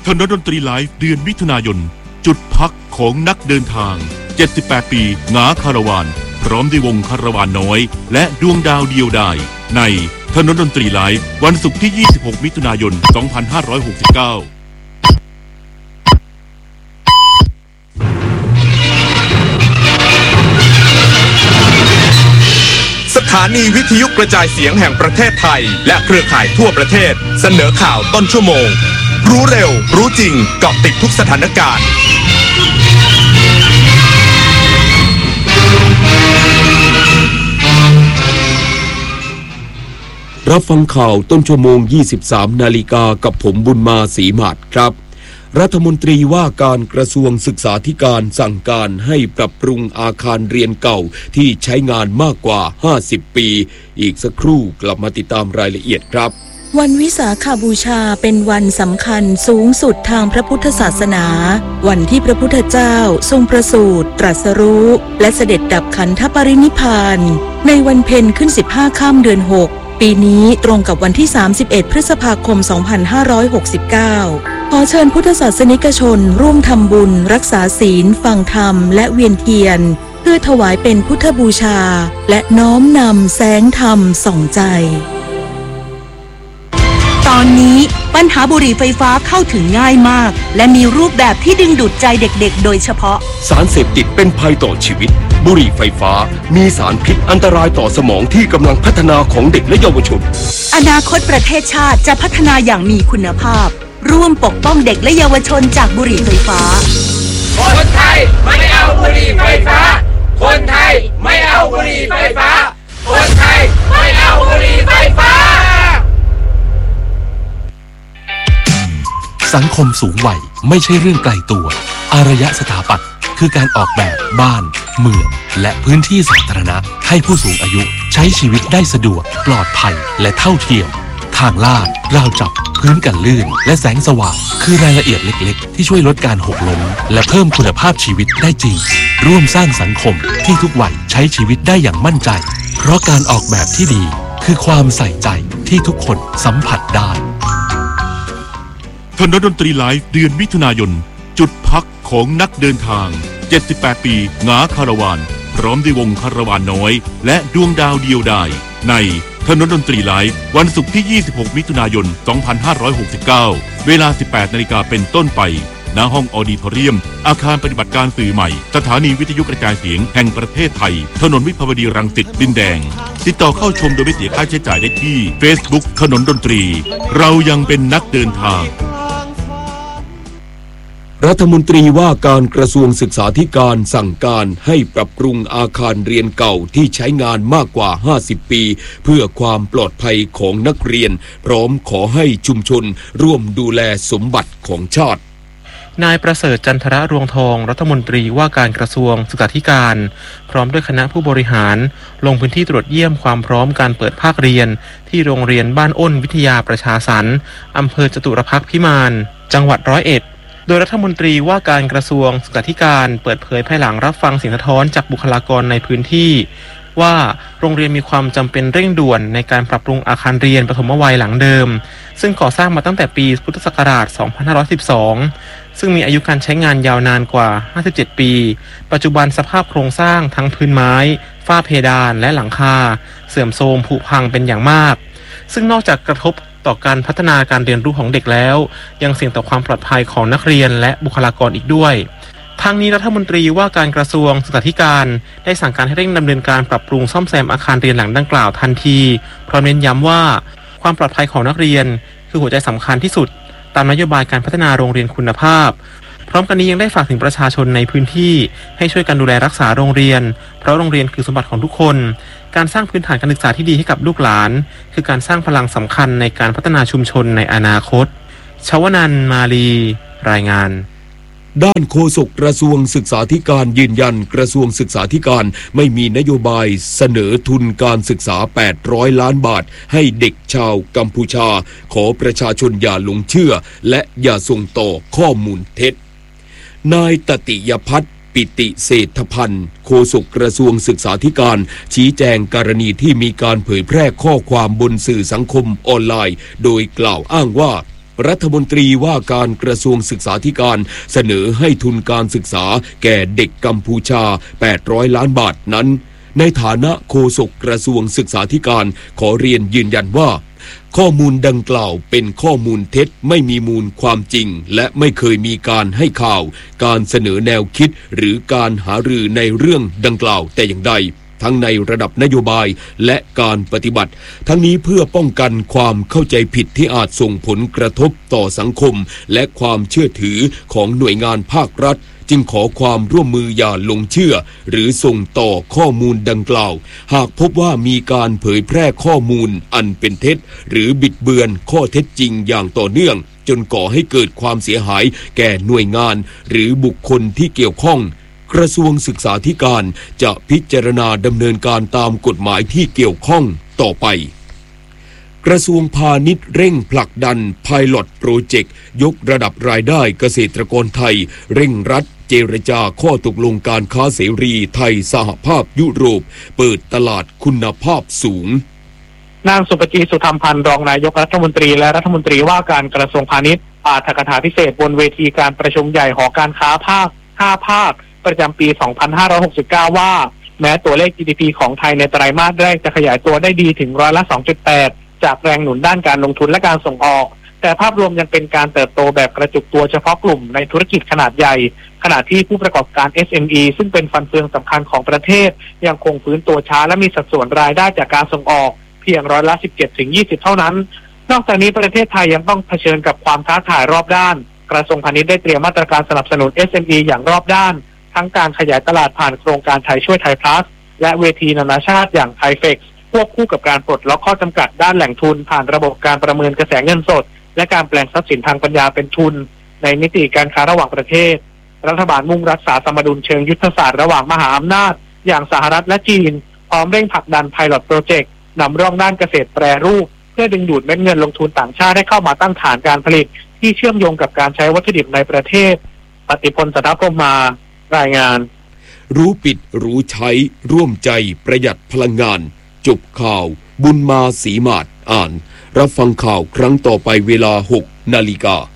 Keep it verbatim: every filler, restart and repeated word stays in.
ถนนดนตรีไลฟ์เดือนมิถุนายนจุดพักของนักเดินทางเจ็ดสิบแปดปีหงาคาราวานพร้อมด้วยวงคาราวานน้อยและดวงดาวเดียวดายในถนนดนตรีไลฟ์วันศุกร์ที่ยี่สิบหกมิถุนายนสองพันห้าร้อยหกสิบเก้าสถานีวิทยุกระจายเสียงแห่งประเทศไทยและเครือข่ายทั่วประเทศเสนอข่าวต้นชั่วโมงรู้เร็วรู้จริงเกาะติดทุกสถานการณ์รับฟังข่าวต้นชั่วโมง ยี่สิบสาม นาฬิกากับผมบุญมาศรีหมาดครับรัฐมนตรีว่าการกระทรวงศึกษาธิการสั่งการให้ปรับปรุงอาคารเรียนเก่าที่ใช้งานมากกว่าห้าสิบปีอีกสักครู่กลับมาติดตามรายละเอียดครับวันวิสาขบูชาเป็นวันสำคัญสูงสุดทางพระพุทธศาสนาวันที่พระพุทธเจ้าทรงประสูติตรัสรู้และเสด็จดับขันธปรินิพพานในวันเพ็ญขึ้นสิบห้าค่ำเดือนหกปีนี้ตรงกับวันที่สามสิบเอ็ดพฤษภาคมสองพันห้าร้อยหกสิบเก้าขอเชิญพุทธศาสนิกชนร่วมทำบุญรักษาศีลฟังธรรมและเวียนเทียนเพื่อถวายเป็นพุทธบูชาและน้อมนำแสงธรรมส่องใจตอนนี้ปัญหาบุหรี่ไฟฟ้าเข้าถึงง่ายมากและมีรูปแบบที่ดึงดูดใจเด็กๆโดยเฉพาะสารเสพติดเป็นภัยต่อชีวิตบุหรี่ไฟฟ้ามีสารพิษอันตรายต่อสมองที่กำลังพัฒนาของเด็กและเยาวชนอนาคตประเทศชาติจะพัฒนาอย่างมีคุณภาพร่วมปกป้องเด็กและเยาวชนจากบุหรี่ไฟฟ้าคนไทยไม่เอาบุหรี่ไฟฟ้าคนไทยไม่เอาบุหรี่ไฟฟ้าคนไทยไม่เอาบุหรี่ไฟฟ้าสังคมสูงวัยไม่ใช่เรื่องไกลตัวอารยสถาปัตย์คือการออกแบบบ้านเมืองและพื้นที่สาธารณะให้ผู้สูงอายุใช้ชีวิตได้สะดวกปลอดภัยและเท่าเทียมทางลาดราวจับพื้นกันลื่นและแสงสว่างคือรายละเอียดเล็กๆที่ช่วยลดการหกล้มและเพิ่มคุณภาพชีวิตได้จริงร่วมสร้างสังคมที่ทุกวัยใช้ชีวิตได้อย่างมั่นใจเพราะการออกแบบที่ดีคือความใส่ใจที่ทุกคนสัมผัสได้ถนนดนตรีไลฟ์เดือนมิถุนายนจุดพักของนักเดินทางเจ็ดสิบแปดปีหงาคาราวานพร้อมด้วยวงคาราวานน้อยและดวงดาวเดียวดายในถนนดนตรีไลฟ์วันศุกร์ที่ยี่สิบหกมิถุนายนสองพันห้าร้อยหกสิบเก้าเวลา สิบแปดนาฬิกาเป็นต้นไปณห้องออดิทอเรียมอาคารปฏิบัติการสื่อใหม่สถานีวิทยุกระจายเสียงแห่งประเทศไทยถนนวิภาวดีรังสิตดินแดงติดต่อเข้าชมโดยไม่เสียค่าใช้จ่ายได้ที่ Facebook ถนนดนตรีเรายังเป็นนักเดินทางรัฐมนตรีว่าการกระทรวงศึกษาธิการสั่งการให้ปรับปรุงอาคารเรียนเก่าที่ใช้งานมากกว่าห้าสิบปีเพื่อความปลอดภัยของนักเรียนพร้อมขอให้ชุมชนร่วมดูแลสมบัติของชาตินายประเสริฐจันทระรวงทองรัฐมนตรีว่าการกระทรวงศึกษาธิการพร้อมด้วยคณะผู้บริหารลงพื้นที่ตรวจเยี่ยมความพร้อมการเปิดภาคเรียนที่โรงเรียนบ้านอ้นวิทยาประชาสรรค์อำเภอจตุรพักษ์พิมานจังหวัดร้อยเอ็ดโดยรัฐมนตรีว่าการกระทรวงศึกษาธิการเปิดเผยภายหลังรับฟังเสียงสะท้อนจากบุคลากรในพื้นที่ว่าโรงเรียนมีความจำเป็นเร่งด่วนในการปรับปรุงอาคารเรียนปฐมวัยหลังเดิมซึ่งก่อสร้างมาตั้งแต่ปีพุทธศักราชสองพันห้าร้อยสิบสองซึ่งมีอายุการใช้งานยาวนานกว่าห้าสิบเจ็ดปีปัจจุบันสภาพโครงสร้างทั้งพื้นไม้ฝ้าเพดานและหลังคาเสื่อมโทรมผุพังเป็นอย่างมากซึ่งนอกจากกระทบต่อการพัฒนาการเรียนรู้ของเด็กแล้วยังเสี่ยงต่อความปลอดภัยของนักเรียนและบุคลากรอีกด้วยทางนี้รัฐมนตรีว่าการกระทรวงศึกษาธิการได้สั่งการให้เร่งดำเนินการปรับปรุงซ่อมแซมอาคารเรียนหลังดังกล่าวทันทีพร้อมเน้นย้ำว่าความปลอดภัยของนักเรียนคือหัวใจสำคัญที่สุดตามนโยบายการพัฒนาโรงเรียนคุณภาพพร้อมกันนี้ยังได้ฝากถึงประชาชนในพื้นที่ให้ช่วยกันดูแลรักษาโรงเรียนเพราะโรงเรียนคือสมบัติของทุกคนการสร้างพื้นฐานการศึกษาที่ดีให้กับลูกหลานคือการสร้างพลังสำคัญในการพัฒนาชุมชนในอนาคตชวนันท์มาลีรายงานด้านโฆษกกระทรวงศึกษาธิการยืนยันกระทรวงศึกษาธิการไม่มีนโยบายเสนอทุนการศึกษาแปดร้อยล้านบาทให้เด็กชาวกัมพูชาขอประชาชนอย่าหลงเชื่อและอย่าส่งต่อข้อมูลเท็จนายตติยพัฒน์ปิติเศรษฐพันธ์โฆษกกระทรวงศึกษาธิการชี้แจงกรณีที่มีการเผยแพร่ข้อความบนสื่อสังคมออนไลน์โดยกล่าวอ้างว่ารัฐมนตรีว่าการกระทรวงศึกษาธิการเสนอให้ทุนการศึกษาแก่เด็กกัมพูชาแปดร้อยล้านบาทนั้นในฐานะโฆษกกระทรวงศึกษาธิการขอเรียนยืนยันว่าข้อมูลดังกล่าวเป็นข้อมูลเท็จไม่มีมูลความจริงและไม่เคยมีการให้ข่าวการเสนอแนวคิดหรือการหารือในเรื่องดังกล่าวแต่อย่างใดทั้งในระดับนโยบายและการปฏิบัติทั้งนี้เพื่อป้องกันความเข้าใจผิดที่อาจส่งผลกระทบต่อสังคมและความเชื่อถือของหน่วยงานภาครัฐจึงขอความร่วมมืออย่าหลงเชื่อหรือส่งต่อข้อมูลดังกล่าวหากพบว่ามีการเผยแพร่ข้อมูลอันเป็นเท็จหรือบิดเบือนข้อเท็จจริงอย่างต่อเนื่องจนก่อให้เกิดความเสียหายแก่หน่วยงานหรือบุคคลที่เกี่ยวข้องกระทรวงศึกษาธิการจะพิจารณาดำเนินการตามกฎหมายที่เกี่ยวข้องต่อไปกระทรวงพาณิชย์เร่งผลักดัน Pilot Project ยกระดับรายได้เกษตรกรไทยเร่งรัดเจรจาข้อตกลงการค้าเสรีไทยสหภาพยุโรปเปิดตลาดคุณภาพสูงนางสุปจีสุธรรมพันธ์รองนายกรัฐมนตรีและรัฐมนตรีว่าการกระทรวงพาณิชย์ปาฐกถาพิเศษบนเวทีการประชุมใหญ่หอการค้าภาคห้าภาคประจำปี สองพันห้าร้อยหกสิบเก้า ว่าแม้ตัวเลข จี ดี พี ของไทยในไตรมาสแรกจะขยายตัวได้ดีถึงร้อยละ สองจุดแปด จากแรงหนุนด้านการลงทุนและการส่งออกแต่ภาพรวมยังเป็นการเติบโตแบบกระจุกตัวเฉพาะกลุ่มในธุรกิจขนาดใหญ่ขณะที่ผู้ประกอบการ เอส เอ็ม อี ซึ่งเป็นฟันเฟืองสำคัญของประเทศยังคงฟื้นตัวช้าและมีสัดส่วนรายได้จากการส่งออกเพียงร้อยละ สิบเจ็ดถึงยี่สิบ เท่านั้นนอกจากนี้ประเทศไทยยังต้องเผชิญกับความท้าทายรอบด้านกระทรวงพาณิชย์ได้เตรียมมาตรการสนับสนุน เอส เอ็ม อี อย่างรอบด้านทั้งการขยายตลาดผ่านโครงการไทยช่วยไทยพลัสและเวทีนานาชาติอย่างไทเฟกซ์ควบคู่กับการปลดล็อกข้อจำกัดด้านแหล่งทุนผ่านระบบการประเมินกระแสเงินสดและการแปลงทรัพย์สินทางปัญญาเป็นทุนในมิติการค้าระหว่างประเทศรัฐบาลมุ่งรักษาสมดุลเชิงยุทธศาสตร์ระหว่างมหาอำนาจอย่างสหรัฐและจีนพร้อมเร่งผลักดัน Pilot Project นำร่องด้านเกษตรแปรรูปเพื่อดึงดูดเม็ดเงินลงทุนต่างชาติให้เข้ามาตั้งฐานการผลิตที่เชื่อมโยงกับการใช้วัตถุดิบในประเทศปฏิพล สัทธพรหมารายงานรู้ปิดรู้ใช้ร่วมใจประหยัดพลังงานจบข่าวบุญมาศรีมาศอ่านรับฟังข่าวครั้งต่อไปเวลา หกนาฬิกา